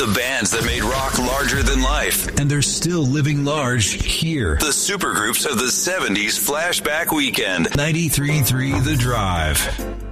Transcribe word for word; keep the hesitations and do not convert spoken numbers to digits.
The bands that made rock larger than life. And they're still living large here. The supergroups of the seventies Flashback Weekend. ninety-three point three The Drive.